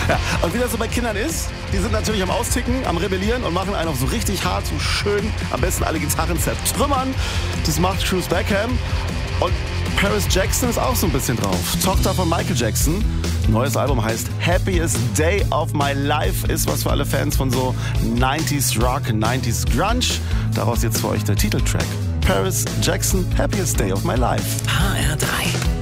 Ja, und wie das so bei Kindern ist, die sind natürlich am Austicken, am Rebellieren und machen einen auch so richtig hart, so schön, am besten alle Gitarren zertrümmern. Das macht Cruz Beckham. Und Paris Jackson ist auch so ein bisschen drauf. Tochter von Michael Jackson. Neues Album heißt Happiest Day of My Life. Ist was für alle Fans von so 90s Rock, 90s Grunge. Daraus jetzt für euch der Titeltrack. Paris Jackson, Happiest Day of My Life. HR3